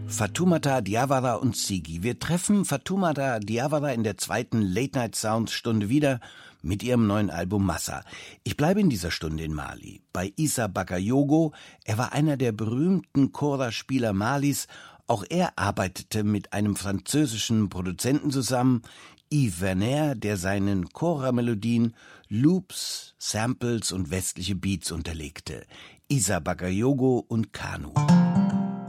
Fatoumata Diawara und Ziggy. Wir treffen Fatoumata Diawara in der zweiten Late-Night-Sounds-Stunde wieder mit ihrem neuen Album Massa. Ich bleibe in dieser Stunde in Mali. Bei Issa Bakayoko. Er war einer der berühmten Kora-Spieler Malis. Auch er arbeitete mit einem französischen Produzenten zusammen, Yves Werner, der seinen Kora-Melodien Loops, Samples und westliche Beats unterlegte. Issa Bakayoko und Kanu.